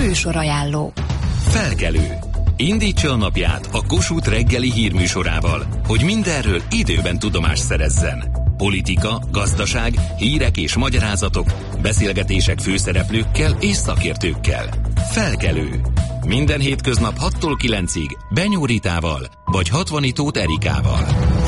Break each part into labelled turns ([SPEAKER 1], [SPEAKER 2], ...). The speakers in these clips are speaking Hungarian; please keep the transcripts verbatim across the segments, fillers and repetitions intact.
[SPEAKER 1] Műsorajánló.
[SPEAKER 2] Felkelő. Indítsa a napját a Kossuth reggeli hírműsorával, hogy mindenről időben tudomást szerezzen. Politika, gazdaság, hírek és magyarázatok, beszélgetések főszereplőkkel és szakértőkkel. Felkelő. Minden hétköznap hattól kilencig Benyó Ritával vagy Hatvani Tóth Erikával.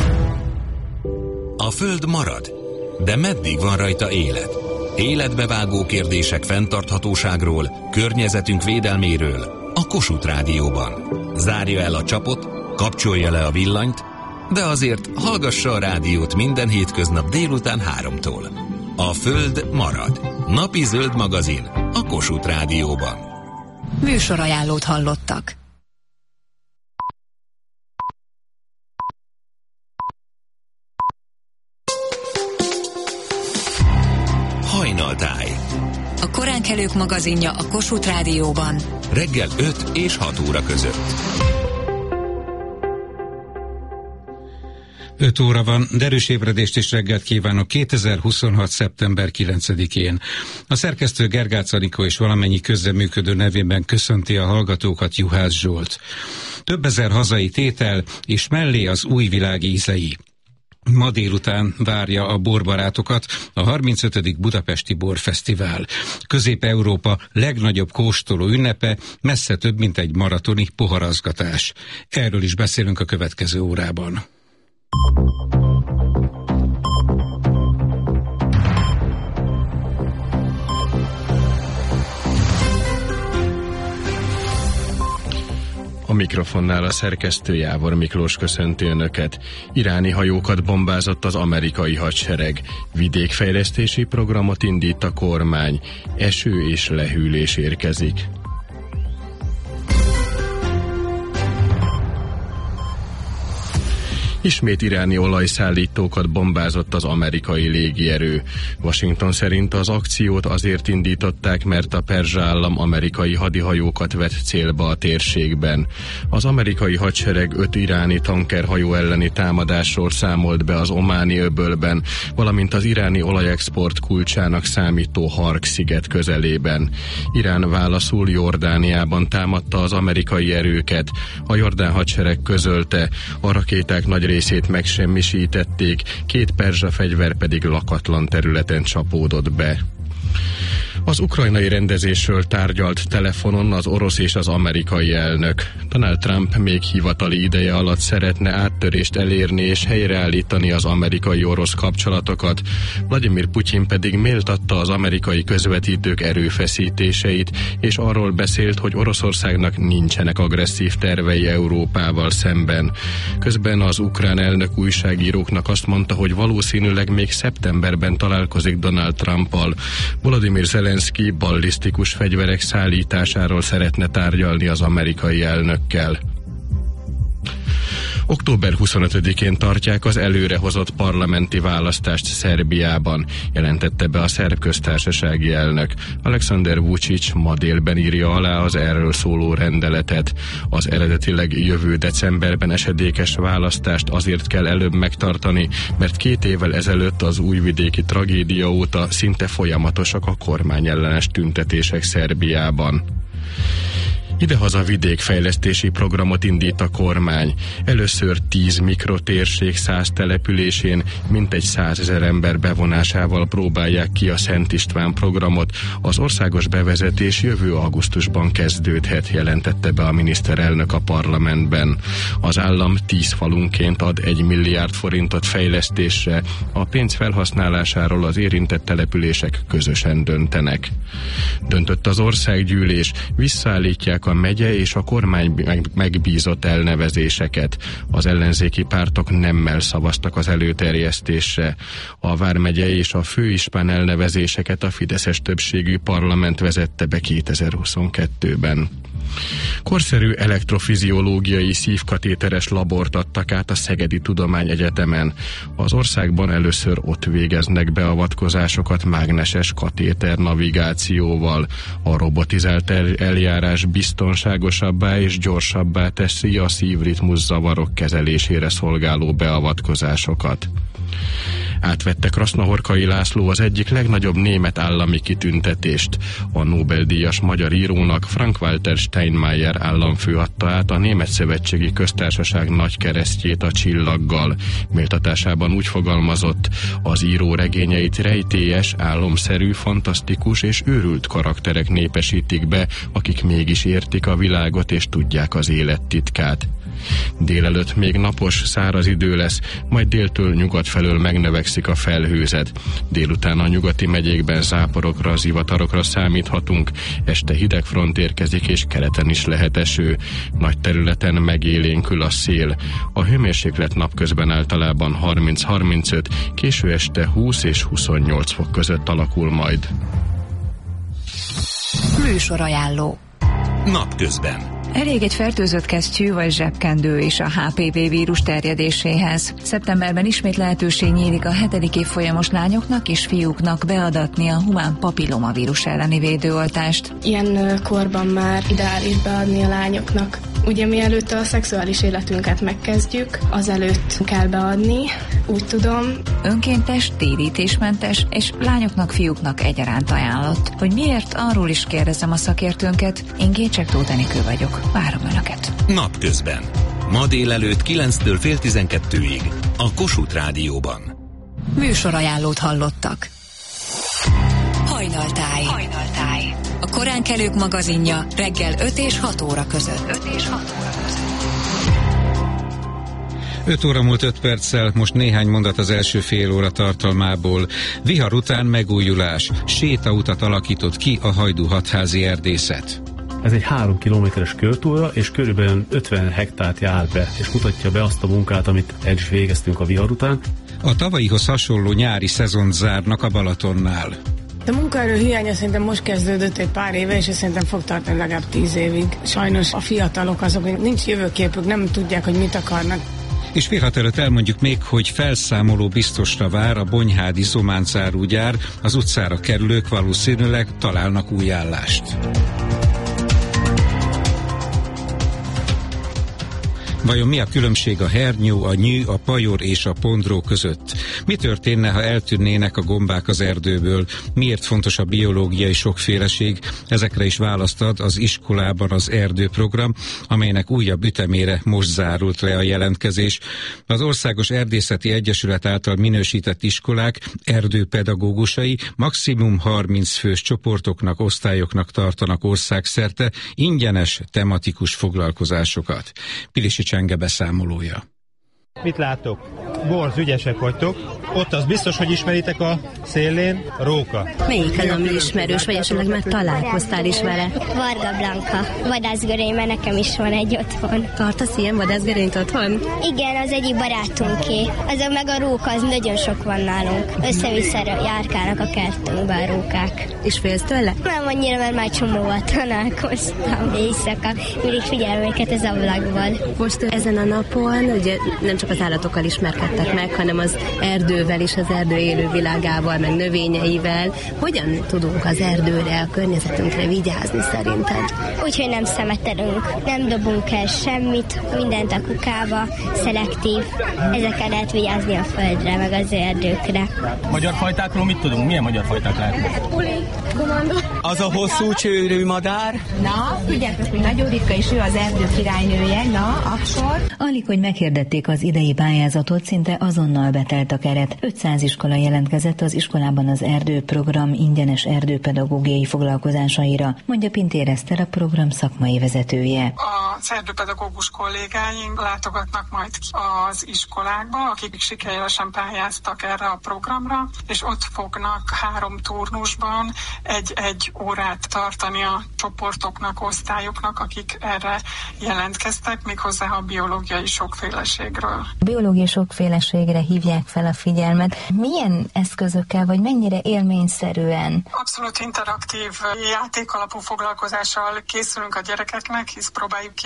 [SPEAKER 2] A Föld marad, de meddig van rajta élet? Életbevágó kérdések fenntarthatóságról, környezetünk védelméről a Kossuth Rádióban. Zárja el a csapot, kapcsolja le a villanyt, de azért hallgassa a rádiót minden hétköznap délután háromtól. A Föld marad. Napi zöld magazin a Kossuth Rádióban.
[SPEAKER 1] Műsorajánlót hallottak.
[SPEAKER 2] Hajnaltáj.
[SPEAKER 1] A koránkelők magazinja a Kossuth Rádióban.
[SPEAKER 2] Reggel öt és hat óra között.
[SPEAKER 3] öt óra van, derűs ébredést és reggelt kívánok kétezer-huszonhat. szeptember kilencedikén. A szerkesztő Gergács Anikó és valamennyi közreműködő nevében köszönti a hallgatókat Juhász Zsolt. Több ezer hazai tétel, és mellé az új világ ízei. Ma délután várja a borbarátokat a harmincötödik Budapesti Borfesztivál. Közép-Európa legnagyobb kóstoló ünnepe, messze több, mint egy maratoni poharazgatás. Erről is beszélünk a következő órában.
[SPEAKER 4] A mikrofonnál a szerkesztő Jávor Miklós köszönti Önöket. Iráni hajókat bombázott az amerikai hadsereg. Vidékfejlesztési programot indít a kormány. Eső és lehűlés érkezik. Ismét iráni olajszállítókat bombázott az amerikai légierő. Washington szerint az akciót azért indították, mert a perzsa állam amerikai hadihajókat vett célba a térségben. Az amerikai hadsereg öt iráni tankerhajó elleni támadásról számolt be az Ománi öbölben, valamint az iráni olajexport kulcsának számító Hark-sziget közelében. Irán válaszul Jordániában támadta az amerikai erőket. A jordán hadsereg közölte, a rakéták nagy részét megsemmisítették, két perzsa fegyver pedig lakatlan területen csapódott be. Az ukrajnai rendezésről tárgyalt telefonon az orosz és az amerikai elnök. Donald Trump még hivatali ideje alatt szeretne áttörést elérni és helyreállítani az amerikai-orosz kapcsolatokat. Vladimir Putyin pedig méltatta az amerikai közvetítők erőfeszítéseit, és arról beszélt, hogy Oroszországnak nincsenek agresszív tervei Európával szemben. Közben az ukrán elnök újságíróknak azt mondta, hogy valószínűleg még szeptemberben találkozik Donald Trumpal. Volodymyr Zelenszky ballisztikus fegyverek szállításáról szeretne tárgyalni az amerikai elnökkel. október huszonötödikén tartják az előrehozott parlamenti választást Szerbiában, jelentette be a szerb köztársasági elnök. Alexander Vučić ma délben írja alá az erről szóló rendeletet. Az eredetileg jövő decemberben esedékes választást azért kell előbb megtartani, mert két évvel ezelőtt az újvidéki tragédia óta szinte folyamatosak a kormányellenes tüntetések Szerbiában. Idehaza vidékfejlesztési programot indít a kormány. Először tíz mikrotérség száz településén mintegy százezer ember bevonásával próbálják ki a Szent István programot. Az országos bevezetés jövő augusztusban kezdődhet, jelentette be a miniszterelnök a parlamentben. Az állam tíz falunként ad egy milliárd forintot fejlesztésre, a pénz felhasználásáról az érintett települések közösen döntenek. Döntött az országgyűlés, visszaállítják a megye és a kormány megbízott elnevezéseket. Az ellenzéki pártok nemmel szavaztak az előterjesztésre. A vármegye és a főispán elnevezéseket a fideszes többségű parlament vezette be kétezer-huszonkettőben. Korszerű elektrofiziológiai szívkatéteres labort adtak át a Szegedi Tudományegyetemen. Az országban először ott végeznek beavatkozásokat mágneses katéter navigációval. A robotizált eljárás biztonságosabbá és gyorsabbá teszi a szívritmus zavarok kezelésére szolgáló beavatkozásokat. Átvette Krasznahorkai László az egyik legnagyobb német állami kitüntetést. A Nobel-díjas magyar írónak Frank-Walter Steinmeier államfő adta át a Német Szövetségi Köztársaság nagy keresztjét a csillaggal. Méltatásában úgy fogalmazott: az író regényeit rejtélyes, álomszerű, fantasztikus és őrült karakterek népesítik be, akik mégis értik a világot és tudják az élet titkát. Délelőtt még napos, száraz idő lesz, majd déltől nyugat felől megnövekszik a felhőzet. Délután a nyugati megyékben záporokra, zivatarokra számíthatunk, este hideg front érkezik és keleten is lehet eső. Nagy területen megélénkül a szél. A hőmérséklet napközben általában harminc-harmincöt, késő este húsz és huszonnyolc fok között alakul majd.
[SPEAKER 1] Műsorajánló.
[SPEAKER 2] Napközben.
[SPEAKER 5] Elég egy fertőzött kesztyű vagy zsebkendő is a há pé vé vírus terjedéséhez. Szeptemberben ismét lehetőség nyílik a hetedik évfolyamos lányoknak és fiúknak beadatni a humán papillomavírus elleni védőoltást.
[SPEAKER 6] Ilyen korban már ideális beadni a lányoknak. Ugye mielőtt a szexuális életünket megkezdjük, azelőtt kell beadni, úgy tudom.
[SPEAKER 5] Önkéntes, térítésmentes és lányoknak, fiúknak egyaránt ajánlott. Hogy miért, arról is kérdezem a szakértőnket. Én Gécsek Tóth Enikő vagyok. Várom Önöket.
[SPEAKER 2] Napközben. Ma délelőtt kilenctől fél tizenkettőig a Kossuth Rádióban.
[SPEAKER 1] Műsorajánlót hallottak. Hajnaltáj. Hajnaltáj. A koránkelők magazinja reggel öt és hat óra között. öt és hat óra között.
[SPEAKER 3] öt óra múlt öt perccel, most néhány mondat az első fél óra tartalmából. Vihar után megújulás. Sétautat alakított ki a Hajdú-Hatházi erdészet.
[SPEAKER 7] Ez egy három kilométeres körtúra, és körülbelül ötven hektárt jár be, és mutatja be azt a munkát, amit el is végeztünk a vihar után.
[SPEAKER 3] A tavalyihoz hasonló nyári szezont zárnak a Balatonnál.
[SPEAKER 8] A munkaerő hiánya szerintem most kezdődött egy pár éve, és szerintem fog tartani legalább tíz évig. Sajnos a fiatalok azok, nincs jövőképük, nem tudják, hogy mit akarnak.
[SPEAKER 3] És fél hat előtt elmondjuk még, hogy felszámoló biztosra vár a Bonyhádi Zománcárugyár, az utcára kerülők valószínűleg találnak új állást. Vajon mi a különbség a hernyó, a nyű, a pajor és a pondró között? Mi történne, ha eltűnnének a gombák az erdőből? Miért fontos a biológiai sokféleség? Ezekre is választ ad az iskolában az erdőprogram, amelynek újabb ütemére most zárult le a jelentkezés. Az Országos Erdészeti Egyesület által minősített iskolák erdőpedagógusai maximum harminc fős csoportoknak, osztályoknak tartanak országszerte ingyenes tematikus foglalkozásokat. Pilisi Csenge beszámolója.
[SPEAKER 9] Mit látok? Borz, ügyesek vagytok. Ott az biztos, hogy ismeritek a szélén, róka.
[SPEAKER 10] Melyik nem ismerős, vagy esetleg már találkoztál is vele?
[SPEAKER 11] Varga Blanka, vadászgörény, mert nekem is van egy otthon.
[SPEAKER 10] Tartasz ilyen vadászgörényt otthon?
[SPEAKER 11] Igen, az egyik barátunké. Azok meg a róka, az nagyon sok van nálunk. Össze-vissza járkálnak a kertünkben a rókák.
[SPEAKER 10] És félsz tőle?
[SPEAKER 11] Nem annyira, mert már csomóval találkoztam éjszaka. Mindig figyelem őket az ablakban.
[SPEAKER 10] Most ezen a napon ugye nem csak az állatokkal ismerkedtek meg, hanem az erdővel is, az erdő élővilágával, meg növényeivel. Hogyan tudunk az erdőre, a környezetünkre vigyázni szerinted?
[SPEAKER 11] Úgyhogy nem szemetelünk, nem dobunk el semmit, mindent a kukába, szelektív. Ezekkel lehet vigyázni a földre, meg az erdőkre.
[SPEAKER 9] Magyar fajtákról mit tudunk? Milyen magyar fajták lehet?
[SPEAKER 11] Uli, komando.
[SPEAKER 9] Az a hosszú csőrű madár.
[SPEAKER 12] Na, figyeljetek, hogy nagyon ritka, és ő az erdő királynője. Na, akkor...
[SPEAKER 13] Alig, hogy meghirdették az idei pályázatot, szinte azonnal betelt a keret. ötszáz iskola jelentkezett az iskolában az erdőprogram ingyenes erdőpedagógiai foglalkozásaira, mondja Pintér Eszter, a program szakmai vezetője.
[SPEAKER 14] Az erdőpedagógus kollégáink látogatnak majd ki az iskolákba, akik sikeresen pályáztak erre a programra, és ott fognak három turnusban egy-egy órát tartani a csoportoknak, osztályoknak, akik erre jelentkeztek, méghozzá a biológiai sokféleségről.
[SPEAKER 13] A biológiai sokféleségre hívják fel a figyelmet. Milyen eszközökkel, vagy mennyire élményszerűen?
[SPEAKER 14] Abszolút interaktív játékalapú foglalkozással készülünk a gyerekeknek, hisz próbáljuk ki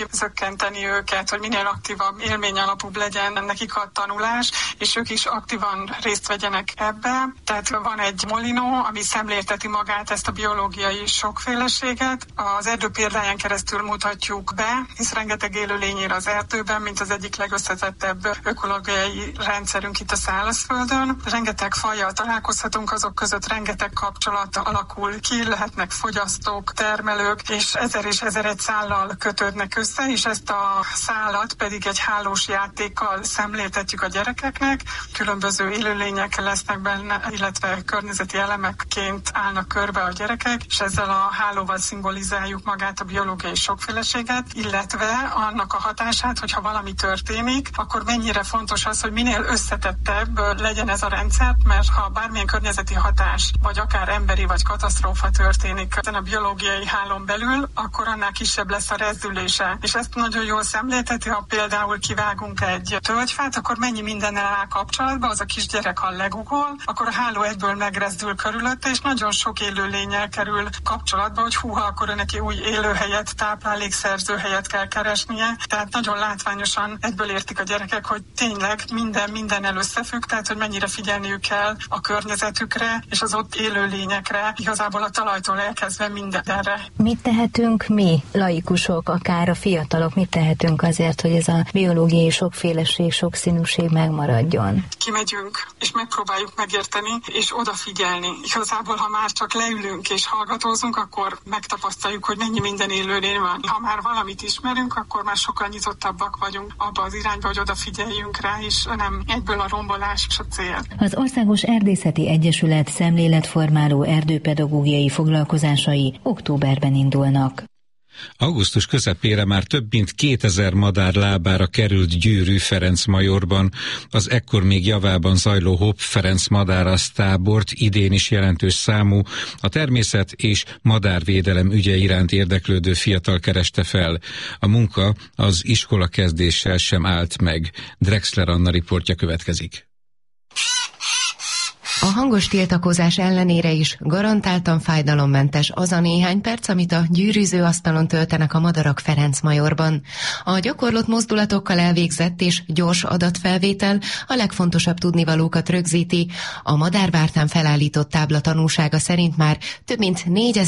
[SPEAKER 14] zökkenteni őket, hogy minél aktívabb, élmény alapúbb legyen nekik a tanulás, és ők is aktívan részt vegyenek ebbe. Tehát van egy molinó, ami szemlélteti magát, ezt a biológiai sokféleséget. Az erdő példáján keresztül mutatjuk be, hisz rengeteg élőlény él az erdőben, mint az egyik legösszetettebb ökológiai rendszerünk itt a szárazföldön. Rengeteg fajjal találkozhatunk, azok között rengeteg kapcsolat alakul ki, lehetnek fogyasztók, termelők, és ezer és ezer egy szállal kötődnek össze, és ezt a szállat pedig egy hálós játékkal szemléltetjük a gyerekeknek. Különböző élőlények lesznek benne, illetve környezeti elemekként állnak körbe a gyerekek, és ezzel a hálóval szimbolizáljuk magát a biológiai sokféleséget, illetve annak a hatását, hogyha valami történik, akkor mennyire fontos az, hogy minél összetettebb legyen ez a rendszer, mert ha bármilyen környezeti hatás, vagy akár emberi, vagy katasztrófa történik ezen a biológiai hálón belül, akkor annál kisebb lesz a rezdülése. És ezt nagyon jól szemlélteti, ha például kivágunk egy tölgyfát, akkor mennyi mindennel áll kapcsolatban, az a kisgyerek, ha legugol, akkor a háló egyből megrezdül körülötte, és nagyon sok élőlénnyel kerül kapcsolatba, hogy húha, akkor neki új élőhelyet, táplálékszerző helyet kell keresnie. Tehát nagyon látványosan egyből értik a gyerekek, hogy tényleg minden mindennel összefügg, tehát hogy mennyire figyelniük kell a környezetükre és az ott élőlényekre, igazából a talajtól elkezdve mindenre.
[SPEAKER 13] Mit tehetünk mi, laikusok, akár a fiatalok, mit tehetünk azért, hogy ez a biológiai sokféleség, sokszínűség megmaradjon?
[SPEAKER 14] Kimegyünk, és megpróbáljuk megérteni, és odafigyelni. Igazából, ha már csak leülünk és hallgatózunk, akkor megtapasztaljuk, hogy mennyi minden élőlény van. Ha már valamit ismerünk, akkor már sokkal nyitottabbak vagyunk abba az irányba, hogy odafigyeljünk rá, és nem egyből a rombolás és a cél.
[SPEAKER 13] Az Országos Erdészeti Egyesület szemléletformáló erdőpedagógiai foglalkozásai októberben indulnak.
[SPEAKER 3] Augusztus közepére már több mint kétezer madár lábára került Győrű Ferencmajorban. Az ekkor még javában zajló Hopp Ferenc madárasztábort idén is jelentős számú, a természet és madárvédelem ügye iránt érdeklődő fiatal kereste fel. A munka az iskola kezdéssel sem állt meg. Drexler Anna riportja következik.
[SPEAKER 15] A hangos tiltakozás ellenére is garantáltan fájdalommentes az a néhány perc, amit a gyűrűző asztalon töltenek a madarak Ferencmajorban. A gyakorlott mozdulatokkal elvégzett és gyors adatfelvétel a legfontosabb tudnivalókat rögzíti. A madárvártán felállított tábla tanúsága szerint már több mint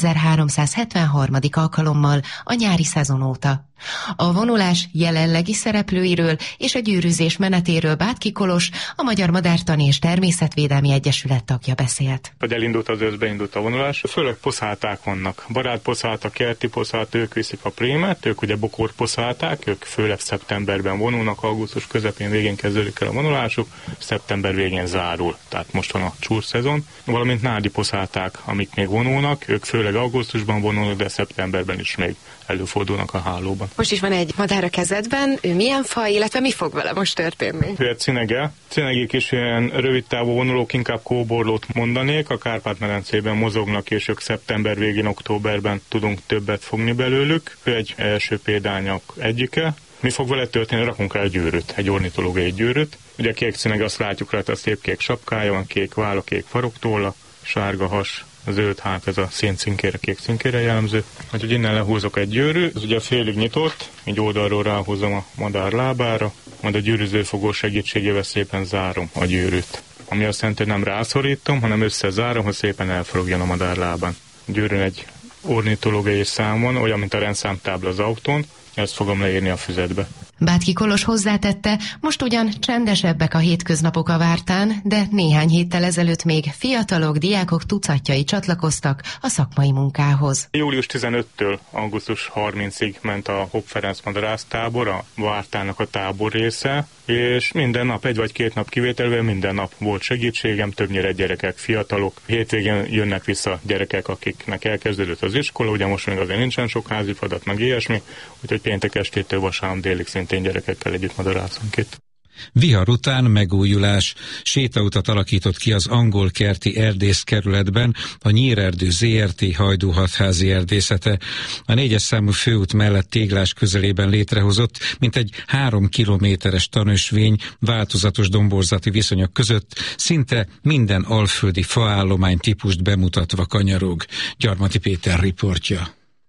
[SPEAKER 15] négyezer-háromszázhetvenharmadik alkalommal a nyári szezon óta. A vonulás jelenlegi szereplőiről és a gyűrűzés menetéről Bátki Kolos, a Magyar Madártani és Természetvédelmi Egyesület tagja beszélt.
[SPEAKER 16] Hogy elindult az ősz, beindult a vonulás. Főleg poszálták vannak. Barátposzáltak, kerti poszát, ők viszik a prémet, ők ugye bokor poszálták, ők főleg szeptemberben vonulnak, augusztus közepén végén kezdődik el a vonulásuk, szeptember végén zárul, tehát most van a csúrszezon. Valamint nádi poszálták, amik még vonulnak, ők főleg augusztusban vonulnak, de szeptemberben is még előfordulnak a hálóban.
[SPEAKER 15] Most is van egy madár a kezedben, ő milyen faj, illetve mi fog vele most történni?
[SPEAKER 16] Ő egy cinege. Cinegik is ilyen rövid távú vonulók, inkább kóborlót mondanék, a Kárpát-medencében mozognak, és ők szeptember végén, októberben tudunk többet fogni belőlük. Ő egy első példányok egyike. Mi fog vele történni? Rakunk rá egy gyűrűt, egy ornitológiai gyűrűt. Ugye a kék cinege, azt látjuk rajta, a szép kék sapkája van, kék válla, kék faroktolla, sárga has, a zöld hát, ez a széncinkére, kék cinkére jellemző. Úgyhogy innen lehúzok egy gyűrű, ez ugye félig nyitott, így oldalról ráhúzom a madár lábára, majd a gyűrűzőfogó segítségével szépen zárom a gyűrűt. Ami azt jelenti, hogy nem rászorítom, hanem összezárom, hogy szépen elforogjon a madár lábán. A gyűrűn egy ornitológiai szám van, olyan, mint a rendszámtábla az autón, ezt fogom leírni a füzetbe.
[SPEAKER 15] Bátki Kolos hozzátette, most ugyan csendesebbek a hétköznapok a vártán, de néhány héttel ezelőtt még fiatalok, diákok tucatjai csatlakoztak a szakmai munkához.
[SPEAKER 16] július tizenötödikétől augusztus harmincadikáig ment a Hopp Ferenc madarásztábor, a vártának a tábor része, és minden nap, egy vagy két nap kivételvel minden nap volt segítségem, többnyire gyerekek, fiatalok. Hétvégén jönnek vissza gyerekek, akiknek elkezdődött az iskola, ugye most még azért nincsen sok házi feladat, meg ilyesmi, úgyhogy péntek estétől vasárnap délig szintén gyerekekkel együtt madarászunk itt.
[SPEAKER 3] Vihar után megújulás. Sétautat alakított ki az Angolkerti erdészkerületben a Nyírerdő zé er té Hajdú Hatházi erdészete. A négyes számú főút mellett téglás közelében létrehozott, mint egy három kilométeres tanösvény változatos domborzati viszonyok között szinte minden alföldi faállomány típust bemutatva kanyarog. Gyarmati Péter riportja.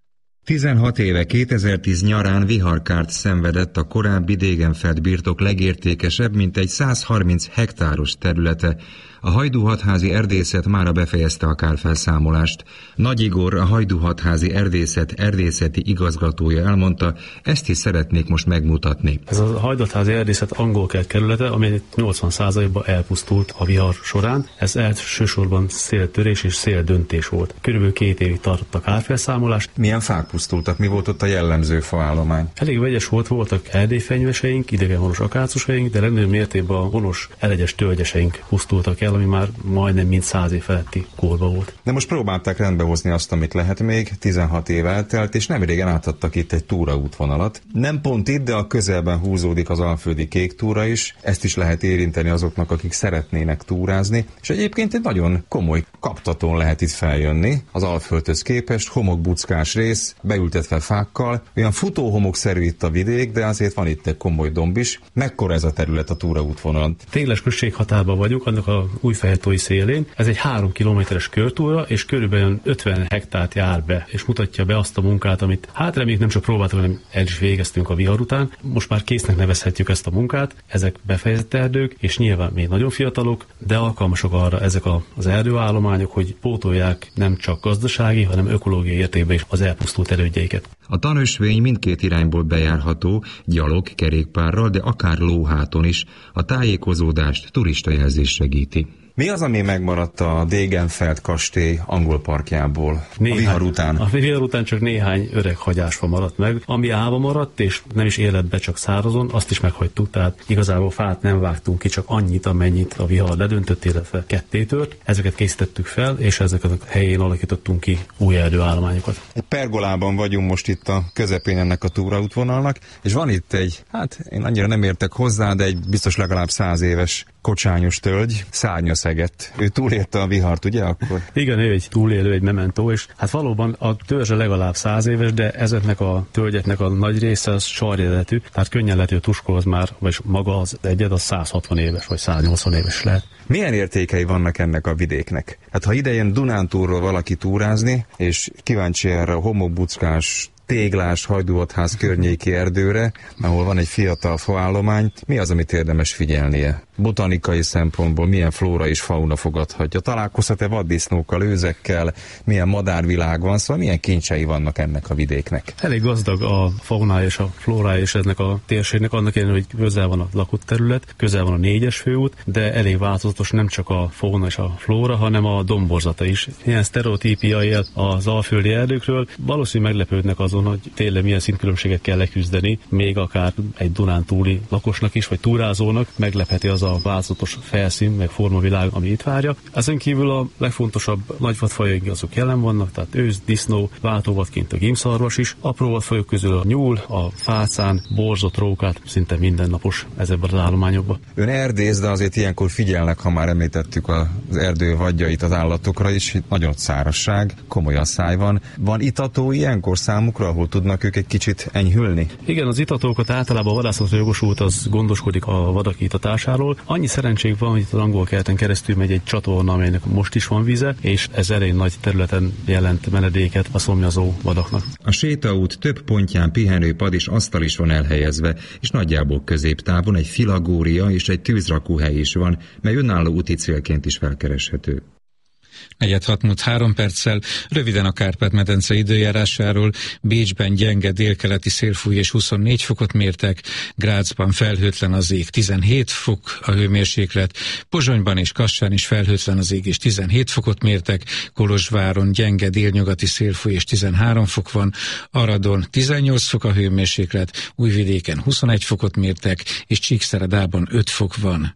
[SPEAKER 17] tizenhat éve kétezer-tíz nyarán viharkárt szenvedett a korábbi Degenfeld birtok legértékesebb, mintegy száz harminc hektáros területe. A Hajdúhatházi Erdészet mára befejezte a kárfelszámolást. Nagy Igor, a Hajdúhatházi Erdészet erdészeti igazgatója elmondta, ezt is szeretnék most megmutatni.
[SPEAKER 7] Ez a Hajdúhatházi Erdészet angolkert kerülete, ami nyolcvan százalékban elpusztult a vihar során. Ez elsősorban széltörés és széldöntés volt. Körülbelül két évig tartott a kárfelszámolás.
[SPEAKER 17] Milyen fák pusztultak? Mi volt ott a jellemző faállomány?
[SPEAKER 7] Elég vegyes volt, voltak erdélyfenyveseink, idegenhonos akácusaink, de legnagyobb mértékben a honos elegyes tölgyeseink pusztultak el, ami már majdnem mind száz év feletti korban volt.
[SPEAKER 17] De most próbálták rendbehozni azt, amit lehet még, tizenhat év eltelt, és nem régen átadtak itt egy túraútvonalat. Nem pont itt, de a közelben húzódik az alföldi kék túra is, ezt is lehet érinteni azoknak, akik szeretnének túrázni, és egyébként egy nagyon komoly kaptatón lehet itt feljönni, az Alföldhöz képest, homokbuckás rész, beültetve fákkal, olyan futóhomokszerű itt a vidék, de azért van itt egy komoly domb is. Mekkora ez a terület a túraútvonalon?
[SPEAKER 7] Tégles községhatárban vagyunk, annak a Újfehértói szélén. Ez egy három kilométeres körtúra, és körülbelül ötven hektárt jár be, és mutatja be azt a munkát, amit hát reméljük nem csak próbáltuk, hanem el is végeztünk a vihar után. Most már késznek nevezhetjük ezt a munkát, ezek befejezett erdők, és nyilván még nagyon fiatalok, de alkalmasok arra ezek az erdőállományok, hogy pótolják nem csak gazdasági, hanem ökológiai értékben is az elpusztult erődjeiket.
[SPEAKER 17] A tanösvény mindkét irányból bejárható, gyalog, kerékpárral, de akár lóháton is. A tájékozódást turistajelzés segíti. Mi az, ami megmaradt a Degenfeld kastély angol parkjából néhány, a vihar után?
[SPEAKER 7] A vihar után csak néhány öreg hagyásfa maradt meg. Ami állva maradt, és nem is életbe, csak szárazon, azt is meghagytuk. Tehát igazából fát nem vágtunk ki, csak annyit, amennyit a vihar ledöntött, illetve kettétört. Ezeket készítettük fel, és ezeket a helyén alakítottunk ki új erdőállományokat.
[SPEAKER 17] Egy pergolában vagyunk most itt a közepén ennek a túraútvonalnak, és van itt egy, hát én annyira nem értek hozzá, de egy biztos legalább száz éves kocsányos tölgy, szárnyaszeget. Ő túlélte a vihart, ugye akkor?
[SPEAKER 7] Igen, ő egy túlélő, egy mementó, és hát valóban a törzse legalább száz éves, de ezeknek a tölgyeknek a nagy része az sarjeletű, tehát könnyen lehet, hogy a tuskóhoz már, vagy maga az egyed, az száz hatvan éves, vagy száz nyolcvan éves lehet.
[SPEAKER 17] Milyen értékei vannak ennek a vidéknek? Hát ha idejön Dunántúlról valaki túrázni, és kíváncsi erre a homokbuckás, téglás Hajdúhatház környéki erdőre, ahol van egy fiatal faállomány, mi az, amit érdemes figyelnie? Botanikai szempontból milyen flóra és fauna fogadhatja? Találkozhat-e vaddisznókkal, őzekkel, milyen madárvilág van, szóval milyen kincsei vannak ennek a vidéknek?
[SPEAKER 7] Elég gazdag a faunája és a flórája és ennek a térségnek, annak ellenére, hogy közel van a lakott terület, közel van a négyes főút, de elég változatos nem csak a fauna és a flóra, hanem a domborzata is. Ilyen sztereotípia él az alföldi erdőkről, valószínűleg meglepődnek azon, hogy tényleg milyen szintkülönbséget kell leküzdeni, még akár egy Dunántúli lakosnak is, vagy túrázónak meglepheti az a változatos felszín, meg formavilág, ami itt várja. Ezen kívül a legfontosabb nagyvadfajaink azok jelen vannak, tehát ősz, disznó, váltóvadként a gímszarvas is, apró vadfajok közül a nyúl, a fácán, borzot, rókát, szinte mindennapos ezekben az állományokban.
[SPEAKER 17] Ön erdész, de azért ilyenkor figyelnek, ha már említettük az erdő vadjait az állatokra is, itt nagyon szárasság, komoly asszály van. Van itató ilyenkor számukra, ahol tudnak ők egy kicsit enyhülni?
[SPEAKER 7] Igen, az itatókat általában a vadászatra jogosult az gondoskodik a vadak itatásáról. Annyi szerencség van, hogy az angol kerten keresztül megy egy csatorna, amelynek most is van vize, és ez elég nagy területen jelent menedéket a szomjazó vadaknak.
[SPEAKER 17] A sétaút több pontján pihenőpad és asztal is van elhelyezve, és nagyjából középtávon egy filagória és egy tűzrakóhely is van, mely önálló úti célként is felkereshető.
[SPEAKER 3] Negyed hat múlt három perccel, röviden a Kárpát-medence időjárásáról. Bécsben gyenge délkeleti szélfúj és huszonnégy fokot mértek, Grazban felhőtlen az ég, tizenhét fok a hőmérséklet, Pozsonyban és Kassán is felhőtlen az ég és tizenhét fokot mértek, Kolozsváron gyenge délnyugati szélfúj és tizenhárom fok van, Aradon tizennyolc fok a hőmérséklet, Újvidéken huszonegy fokot mértek, és Csíkszeredában öt fok van.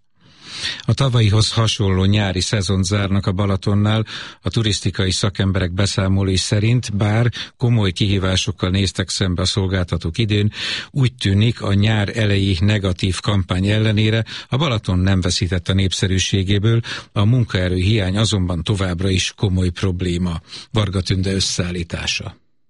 [SPEAKER 3] A tavalyihoz hasonló nyári szezont zárnak a Balatonnál, a turisztikai szakemberek beszámolói szerint, bár komoly kihívásokkal néztek szembe a szolgáltatók idén, úgy tűnik a nyár eleji negatív kampány ellenére a Balaton nem veszített a népszerűségéből, a munkaerő hiány azonban továbbra is komoly probléma. Varga Tünde összeállítása.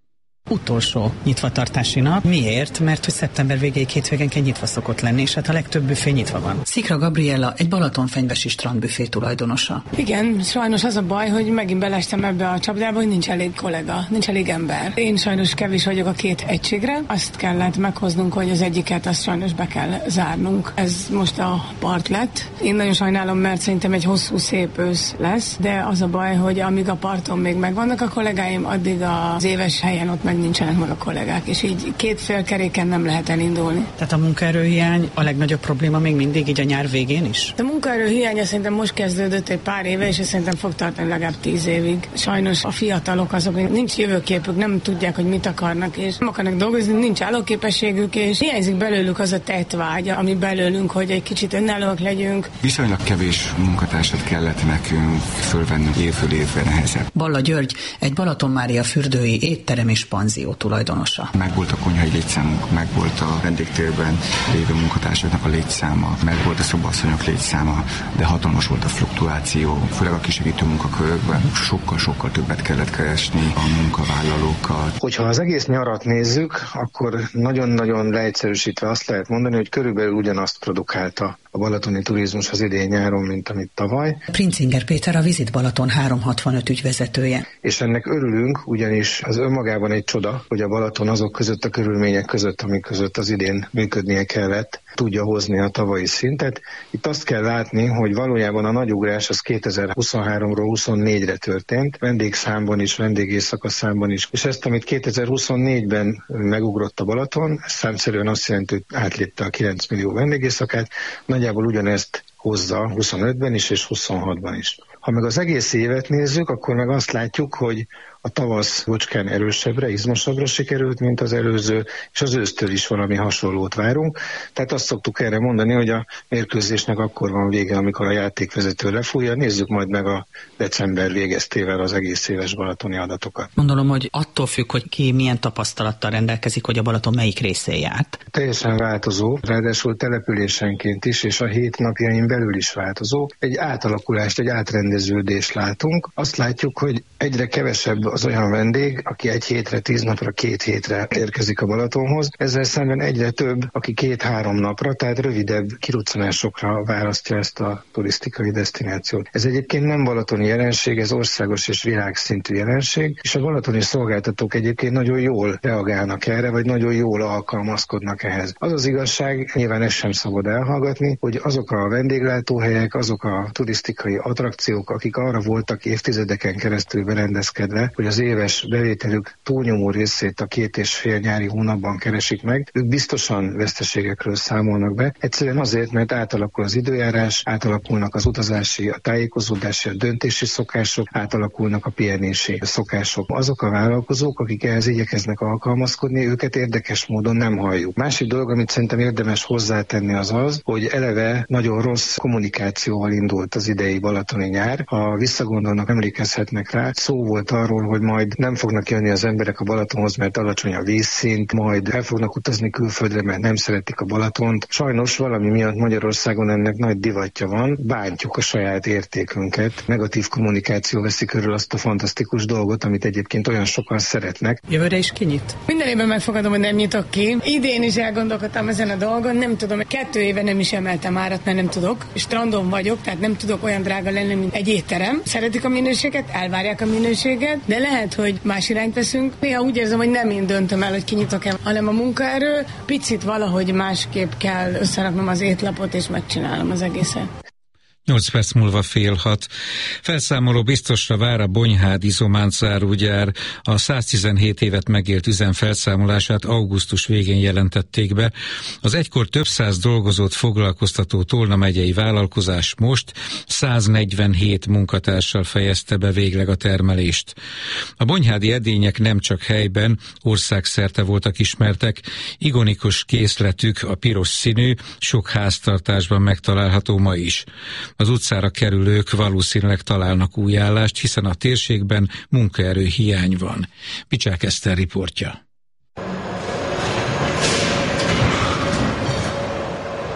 [SPEAKER 18] Utolsó nyitvatartási nap. Miért? Mert hogy szeptember végéig hétvégenként nyitva szokott lenni, és hát a legtöbb büfé nyitva van. Szikra Gabriella egy balatonfenyvesi strandbüfé tulajdonosa.
[SPEAKER 8] Igen, sajnos az a baj, hogy megint belestem ebbe a csapdába, hogy nincs elég kollega, nincs elég ember. Én sajnos kevés vagyok a két egységre, azt kellett meghoznunk, hogy az egyiket azt sajnos be kell zárnunk. Ez most a part lett. Én nagyon sajnálom, mert szerintem egy hosszú, szép ősz lesz, de az a baj, hogy amíg a parton még megvannak a kollégáim, addig az éves helyen ott meg nincsenek meg a kollégák, és így két fél keréken nem lehet elindulni.
[SPEAKER 18] Tehát a munkaerőhiány a legnagyobb probléma még mindig így a nyár végén is?
[SPEAKER 8] A munkaerőhiánya szerintem most kezdődött egy pár éve, és szerintem fog tartani legalább tíz évig. Sajnos a fiatalok azok, nincs jövőképük, nem tudják, hogy mit akarnak, és nem akarnak dolgozni, nincs állóképességük, és hiányzik belőlük az a tettvágy, ami belőlünk, hogy egy kicsit önállóak legyünk.
[SPEAKER 19] Viszonylag kevés munkatársat kellett nekünk fölvennünk évről évre nehezebb.
[SPEAKER 18] Balla György egy Balaton Mária fürdői étterem és panzió tulajdonosa.
[SPEAKER 19] Megvolt a konyhai létszámunk, megvolt a vendégtérben lévő munkatársaknak a létszáma, megvolt a szobasszonyok létszáma, de hatalmas volt a fluktuáció, főleg a kisegítő munkakörökben. Sokkal-sokkal többet kellett keresni a munkavállalókkal.
[SPEAKER 20] Hogyha az egész nyarat nézzük, akkor nagyon-nagyon leegyszerűsítve azt lehet mondani, hogy körülbelül ugyanazt produkálta a balatoni turizmus az idén nyáron, mint amit tavaly.
[SPEAKER 18] Princinger Péter a Visit Balaton háromszázhatvanöt ügyvezetője.
[SPEAKER 20] És ennek örülünk, ugyanis az önmagában egy csoda, hogy a Balaton azok között a körülmények között, amik között az idén működnie kellett, tudja hozni a tavalyi szintet. Itt azt kell látni, hogy valójában a nagyugrás az kétezer-huszonháromról huszonnégyre történt, vendégszámban is, vendégészakaszámban is. És ezt, amit kétezer-huszonnégyben megugrott a Balaton, ez számszerűen azt jelenti, hogy átlépte a kilenc millió vendégészakát, nagyjából ugyanezt hozza huszonötben is és huszonhatban is. Ha meg az egész évet nézzük, akkor meg azt látjuk, hogy a tavasz bocskán erősebbre, izmosabbra sikerült, mint az előző, és az ősztől is valami hasonlót várunk. Tehát azt szoktuk erre mondani, hogy a mérkőzésnek akkor van vége, amikor a játékvezető lefújja. Nézzük majd meg a december végeztével az egész éves balatoni adatokat.
[SPEAKER 18] Gondolom, hogy attól függ, hogy ki milyen tapasztalattal rendelkezik, hogy a Balaton melyik részén járt.
[SPEAKER 20] Teljesen változó, ráadásul településenként is, és a hét napjain belül is változó. Egy átalakulást, egy átrendeződést látunk. Azt látjuk, hogy egyre kevesebb az olyan vendég, aki egy hétre, tíz napra, két hétre érkezik a Balatonhoz. Ezzel szemben egyre több, aki két-három napra, tehát rövidebb kiruccanásokra választja ezt a turisztikai desztinációt. Ez egyébként nem balatoni jelenség, ez országos és világszintű jelenség, és a balatoni szolgáltatók egyébként nagyon jól reagálnak erre, vagy nagyon jól alkalmazkodnak ehhez. Az az igazság, nyilván ezt sem szabad elhallgatni, hogy azok a vendéglátóhelyek, azok a turisztikai attrakciók, akik arra voltak évtizedeken keresztül berendezkedve, hogy az éves bevételük túlnyomó részét a két és fél nyári hónapban keresik meg, ők biztosan veszteségekről számolnak be. Egyszerűen azért, mert átalakul az időjárás, átalakulnak az utazási, a tájékozódási, a döntési szokások, átalakulnak a pihenési szokások. Azok a vállalkozók, akik ehhez igyekeznek alkalmazkodni, őket érdekes módon nem halljuk. Másik dolog, amit szerintem érdemes hozzátenni, az az, hogy eleve nagyon rossz kommunikációval indult az idei balatoni nyár. Ha visszagondolnak, emlékezhetnek rá, szó volt arról, hogy majd nem fognak jönni az emberek a Balatonhoz, mert alacsony a vízszint, majd el fognak utazni külföldre, mert nem szeretik a Balatont. Sajnos valami miatt Magyarországon ennek nagy divatja van, bántjuk a saját értékünket. Negatív kommunikáció veszi körül azt a fantasztikus dolgot, amit egyébként olyan sokan szeretnek.
[SPEAKER 18] Jövőre is kinyit?
[SPEAKER 8] Minden évben megfogadom, hogy nem nyitok ki. Idén is elgondolkodtam ezen a dolgon, nem tudom, kettő éve nem is emeltem árat, mert nem tudok. Strandon vagyok, tehát nem tudok olyan drága lenni, mint egy étterem. Szeretik a minőséget, elvárják a minőséget, de lehet, hogy más irányt veszünk. Néha úgy érzem, hogy nem én döntöm el, hogy kinyitok-e, hanem a munkaerő. Picit valahogy másképp kell összeraknom az étlapot, és megcsinálom az egészet.
[SPEAKER 3] nyolc perc múlva fél hat. Felszámoló biztosra vár a Bonyhád izomántzárógyár. A száztizenhét évet megélt üzem felszámolását augusztus végén jelentették be. Az egykor több száz dolgozót foglalkoztató Tolna megyei vállalkozás most száznegyvenhét munkatársal fejezte be végleg a termelést. A bonyhádi edények nem csak helyben, országszerte voltak ismertek. Ikonikus készletük, a piros színű, sok háztartásban megtalálható ma is. Az utcára kerülők valószínűleg találnak új állást, hiszen a térségben munkaerő hiány van. Picsák Eszter riportja.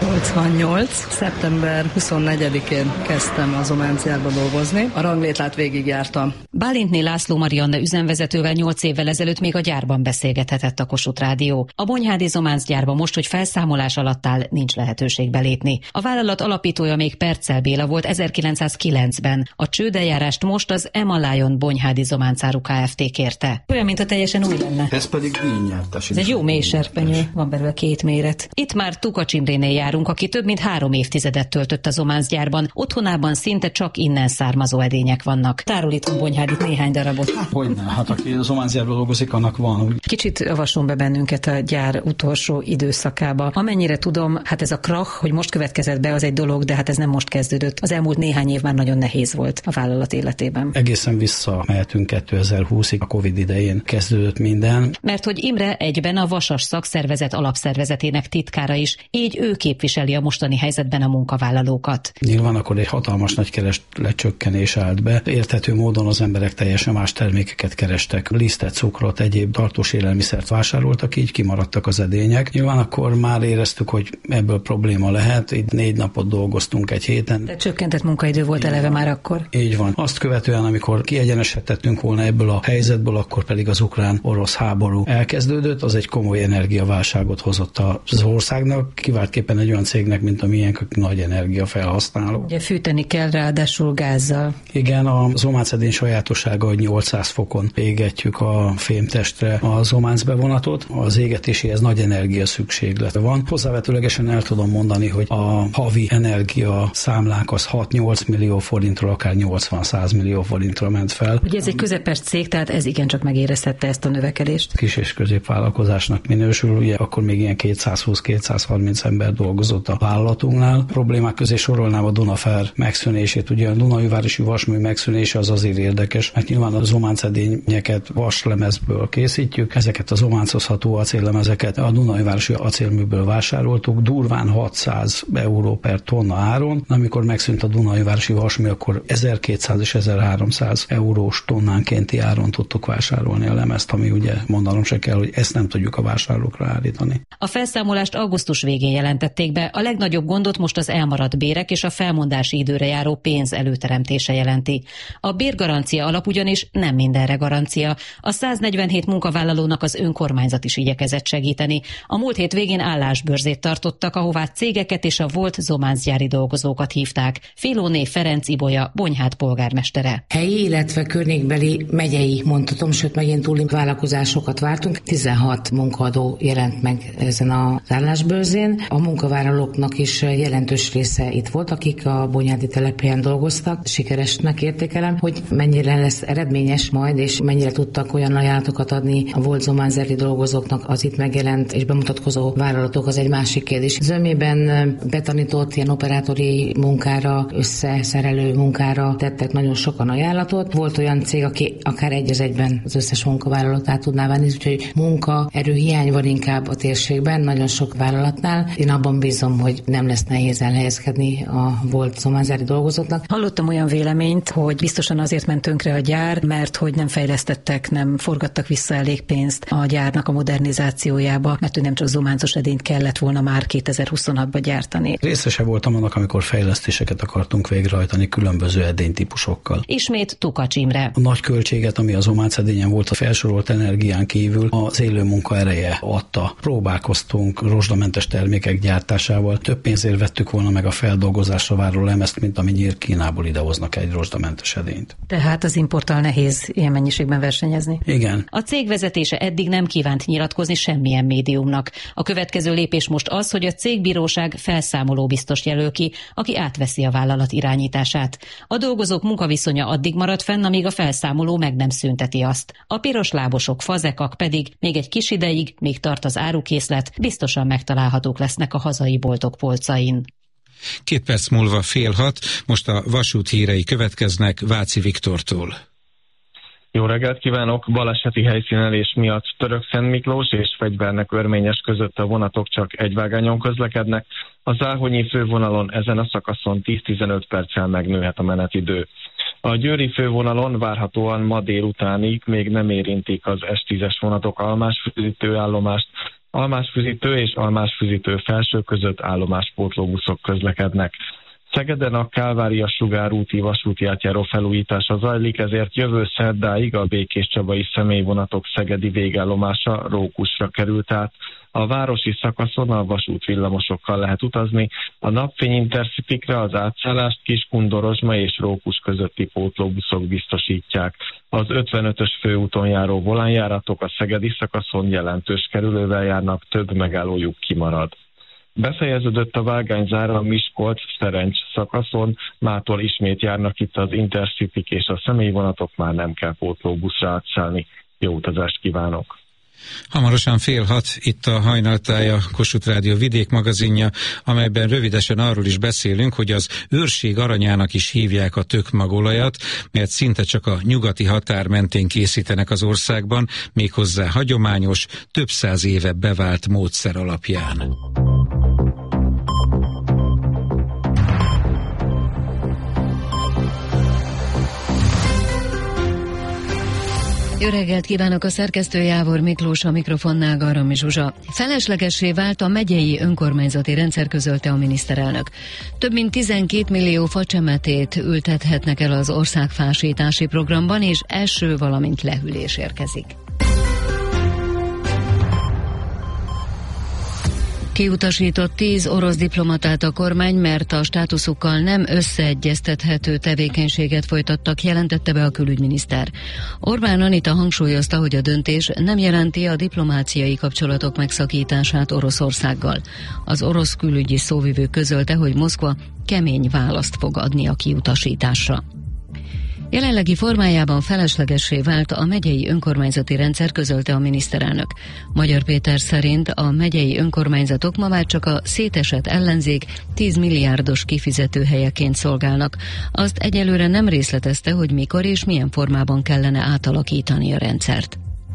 [SPEAKER 21] nyolcvannyolc. szeptember huszonnegyedikén kezdtem az Zománcgyárba dolgozni. A ranglétlát végigjártam.
[SPEAKER 22] Bálintné László Marianna üzemvezetővel nyolc évvel ezelőtt még a gyárban beszélgethetett a Kossuth Rádió. A Bonyhádi Zománcgyárba most, hogy felszámolás alatt áll, nincs lehetőség belépni. A vállalat alapítója még Perccel Béla volt ezerkilencszázkilencben. A csődeljárást most az Emma Lion Bonyhádi Zománcáru Kft. Kérte. Olyan, mint a teljesen új lenne.
[SPEAKER 23] Ez pedig díjnyertes.
[SPEAKER 22] Ez egy jó mély serpenyő, van belőle két méret. Itt már Tukacs Imrénél járunk, aki több mint három évtizedet töltött a Zománcgyárban. Otthonában szinte csak innen származó edények vannak. Tárol itt Bonyhádit néhány darabot.
[SPEAKER 23] Hogyne, hát aki a Zománcgyárban dolgozik, annak van.
[SPEAKER 22] Kicsit avasson be bennünket a gyár utolsó időszakába. Amennyire tudom, hát ez a krach, hogy most következett be, az egy dolog, de hát ez nem most kezdődött. Az elmúlt néhány év már nagyon nehéz volt a vállalat életében.
[SPEAKER 23] Egészen visszamehetünk kétezer-húszig, a Covid idején kezdődött minden.
[SPEAKER 22] Mert hogy Imre egyben a Vasas szakszervezet alapszervezetének titkára is, így ő képviseli a mostani helyzetben a munkavállalókat.
[SPEAKER 23] Nyilván akkor egy hatalmas nagy keres lecsökkenés állt be. Érthető módon az emberek teljesen más termékeket kerestek. Lisztet, cukrot, egyéb tartós élelmiszert vásároltak, így kimaradtak az edények. Nyilván akkor már éreztük, hogy ebből probléma lehet. Így négy napot dolgoztunk egy héten.
[SPEAKER 22] De csökkentett munkaidő volt eleve már akkor.
[SPEAKER 23] Így van. Azt követően, amikor kiegyenesedtettünk volna ebből a helyzetből, akkor pedig az ukrán-orosz háború elkezdődött, az egy komoly energiaválságot hozott az országnak, kiváltképpen egy olyan cégnek, mint a miénk, akik nagy energiafelhasználó.
[SPEAKER 22] Ugye fűteni kell, ráadásul gázzal.
[SPEAKER 23] Igen, a zománcedény sajátossága, hogy nyolcszáz fokon égetjük a fémtestre a zománc bevonatot. Az égetéséhez nagy energia szükséglet van. Hozzávetőlegesen el tudom mondani, hogy a havi energia számlánk az hat-nyolc millió forintról, akár nyolcvan-száz millió forintra ment fel.
[SPEAKER 22] Ugye ez egy közepes cég, tehát ez igencsak megérezhette ezt a növekedést.
[SPEAKER 23] Kis és középvállalkozásnak minősül, ugye akkor még ilyen kétszázhúsz-kétszázharminc ember dolgozott a vállalatunknál. Problémák közé sorolnám a Dunafer megszűnését. Ugye a Dunaújvárosi vasmű megszűnése az azért érdekes, mert nyilván a zománcedényeket vaslemezből készítjük, ezeket a zománcozható acéllemezeket a Dunaújvárosi acélműből vásároltuk, durván hatszáz euró per tonna áron. Amikor megszűnt a Dunaújvárosi vasmű, akkor ezerkétszáz és ezerháromszáz eurós tonnánkénti áron tudtuk vásárolni a lemezt, ami ugye mondanom se kell, hogy ezt nem tudjuk a vásárlókra állítani.
[SPEAKER 22] A felszámolást augusztus végén jelentették be. A legnagyobb gondot most az elmaradt bérek és a felmondási időre járó pénz előteremtése jelenti. A bérgarancia alap ugyanis nem mindenre garancia. A száznegyvenhét munkavállalónak az önkormányzat is igyekezett segíteni. A múlt hét végén állásbörzét tartottak, ahová cégeket és a volt zománcgyári dolgozókat hívták. Filóné Ferenc Ibolya, Bonyhád polgármestere.
[SPEAKER 24] Helyi, illetve környékbeli megyei, mondhatom, sőt megyén túli vállalkozásokat vártunk. tizenhat munkaadó jelent meg ezen az állásbörzén. A munkavállalóknak is jelentős része itt volt, akik a bonyhádi telephelyen dolgoztak. Sikeresnek értékelem, hogy mennyire lesz eredményes majd, és mennyire tudtak olyan ajánlatokat adni a volt zománcgyári dolgozóknak az itt megjelent és bemutatkozó vállalatok, az egy másik kérdés. Zömében betanított ilyen operátori munkára, összeszerelő munkára tettek nagyon sokan ajánlatot. Volt olyan cég, aki akár egy az egyben az összes munkavállalót tudná venni, úgyhogy munkaerő hiány van inkább a térségben, nagyon sok vállalatnál. Én abban bízom, hogy nem lesz nehéz elhelyezkedni a volt zománcgyári dolgozóknak.
[SPEAKER 22] Hallottam olyan véleményt, hogy biztosan azért ment tönkre a gyár, mert hogy nem fejlesztettek, nem forgattak vissza elég pénzt a gyárnak a modernizációjába, mert hogy nem csak zománcos edényt kellett volna már kétezer-huszonhatban gyártani.
[SPEAKER 23] Részese voltam annak, amikor fejlesztéseket akartunk végrehajtani különböző edénytípusokkal.
[SPEAKER 22] Ismét Tukacs Imre.
[SPEAKER 23] A nagy költséget, ami a zománcedényen volt a felsorolt energián kívül, az élő munka ereje adta. Próbálkoztunk rozsdamentes termékek gyártásával. Több pénzért vettük volna meg a feldolgozásra váró lemezt, mint ami nyír Kínából idehoznak egy rozsdamentes edényt.
[SPEAKER 22] Tehát az importtal nehéz ilyen mennyiségben versenyezni.
[SPEAKER 23] Igen.
[SPEAKER 22] A cég vezetése eddig nem kívánt nyilatkozni semmilyen médiumnak. A következő lépés most az, hogy a cégbíróság felszámoló biztost jelöl ki, aki átveszi a vállalat irányítását. A dolgozók munkaviszonya addig marad fenn, amíg a felszámoló meg nem szünteti azt. A piros lábosok, fazekak pedig még egy kis ideig, még tart az árukészlet, biztosan megtalálhatók lesznek a hazai boltok polcain.
[SPEAKER 3] Két perc múlva fél hat, most a vasút hírei következnek Váci Viktortól.
[SPEAKER 25] Jó reggelt kívánok! Baleseti helyszínelés miatt Törökszent Miklós és Fegyvernek Örményes között a vonatok csak egyvágányon közlekednek. A záhonyi fővonalon ezen a szakaszon tíz-tizenöt perccel megnőhet a menetidő. A győri fővonalon várhatóan ma délutánig még nem érintik az es tízes vonatok Almásföldítő állomást, Almásfüzitő és Almásfüzitő felső között állomáspótlóbuszok közlekednek. Szegeden a Kálvária sugárúti vasúti átjáró felújítása zajlik, ezért jövő szerdáig a békéscsabai személyvonatok szegedi végállomása Rókusra került át. A városi szakaszon a vasútvillamosokkal lehet utazni, a Napfény Intercitykre az átszállást Kiskun-Dorozsma és Rókus közötti pótlóbuszok biztosítják. Az ötvenötös főúton járó volánjáratok a szegedi szakaszon jelentős kerülővel járnak, több megállójuk kimarad. Befejeződött a vágányzár a Miskolc-Szerencs szakaszon, mától ismét járnak itt az Intercityk és a személyvonatok, már nem kell pótlóbuszra átszállni. Jó utazást kívánok!
[SPEAKER 3] Hamarosan fél hat, itt a Hajnaltája, Kossuth Rádió vidék magazinja, amelyben rövidesen arról is beszélünk, hogy az őrség aranyának is hívják a tökmagolajat, mert szinte csak a nyugati határ mentén készítenek az országban, méghozzá hagyományos, több száz éve bevált módszer alapján.
[SPEAKER 1] Jó reggelt kívánok, a szerkesztő Jávor Miklós, a mikrofonnál Garomi Zsuzsa. Feleslegessé vált a megyei önkormányzati rendszer, közölte a miniszterelnök. Több mint tizenkét millió facsemetét ültethetnek el az országfásítási programban, és eső, valamint lehűlés érkezik. Kiutasított tíz orosz diplomatát a kormány, mert a státuszukkal nem összeegyeztethető tevékenységet folytattak, jelentette be a külügyminiszter. Orbán Anita hangsúlyozta, hogy a döntés nem jelenti a diplomáciai kapcsolatok megszakítását Oroszországgal. Az orosz külügyi szóvivő közölte, hogy Moszkva kemény választ fog adni a kiutasításra. Jelenlegi formájában feleslegessé vált a megyei önkormányzati rendszer, közölte a miniszterelnök. Magyar Péter szerint a megyei önkormányzatok ma már csak a szétesett ellenzék tíz milliárdos kifizetőhelyeként szolgálnak. Azt egyelőre nem részletezte, hogy mikor és milyen formában kellene átalakítani a rendszert.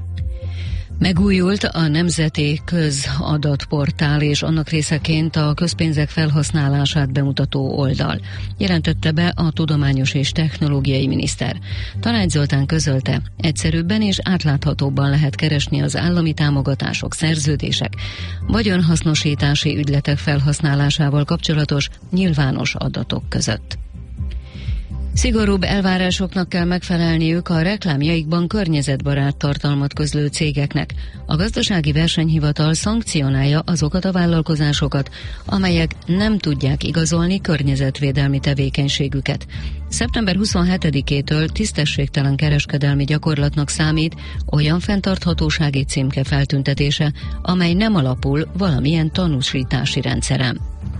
[SPEAKER 1] Megújult a Nemzeti Közadatportál és annak részeként a közpénzek felhasználását bemutató oldal, jelentette be a tudományos és technológiai miniszter. Tanács Zoltán közölte, egyszerűbben és átláthatóbban lehet keresni az állami támogatások, szerződések, vagyonhasznosítási ügyletek felhasználásával kapcsolatos nyilvános adatok között. Szigorúbb elvárásoknak kell megfelelniük a reklámjaikban környezetbarát tartalmat közlő cégeknek. A Gazdasági Versenyhivatal szankcionálja azokat a vállalkozásokat, amelyek nem tudják igazolni környezetvédelmi tevékenységüket. szeptember huszonhetedikétől tisztességtelen kereskedelmi gyakorlatnak számít olyan fenntarthatósági címke feltüntetése, amely nem alapul valamilyen tanúsítási rendszeren.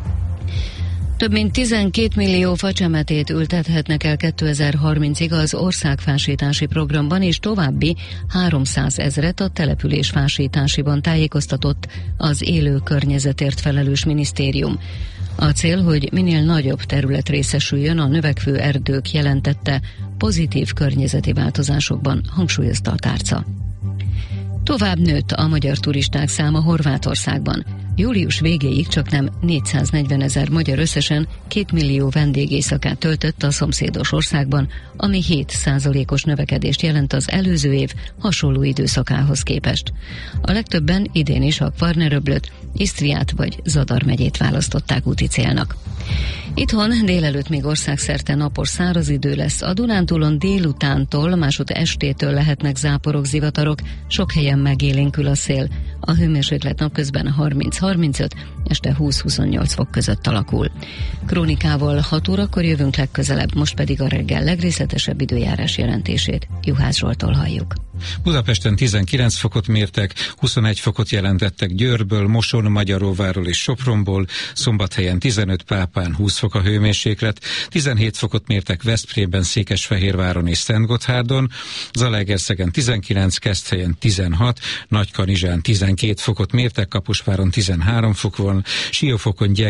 [SPEAKER 1] Több mint tizenkét millió facsemetét ültethetnek el kétezer-harmincig az országfásítási programban, és további háromszázezret a településfásításiban, tájékoztatott az élő környezetért felelős minisztérium. A cél, hogy minél nagyobb terület részesüljön a növekvő erdők, jelentette, pozitív környezeti változásokban, hangsúlyozta a tárca. Tovább nőtt a magyar turisták száma Horvátországban. Július végéig csaknem négyszáznegyvenezer magyar összesen két millió vendégészakát töltött a szomszédos országban, ami hét százalékos növekedést jelent az előző év hasonló időszakához képest. A legtöbben idén is a Kvarneröblöt, Isztriát vagy Zadar megyét választották úti célnak. Itthon délelőtt még országszerte napos száraz idő lesz, a Dunántúlon délutántól, másút estétől lehetnek záporok, zivatarok, sok helyen megélénkül a szél. A hőmérséklet napközben harminc-harmincöt, este húsz-huszonnyolc fok között alakul. Krónikával hat órakor jövünk legközelebb, most pedig a reggel legrészletesebb időjárás jelentését Juhász Zsolttól halljuk.
[SPEAKER 3] Budapesten tizenkilenc fokot mértek, huszonegy fokot jelentettek Győrből, Moson, Magyaróvárról és Sopronból, Szombathelyen tizenöt, Pápán húsz fok a hőmérséklet, tizenhét fokot mértek Veszprémben, Székesfehérváron és Szentgotthárdon, Zalaegerszegen tizenkilenc, Keszthelyen tizenhat, Nagykanizsán tizenkét fokot mértek, Kaposváron tizenhárom fok van, Siófokon gyenge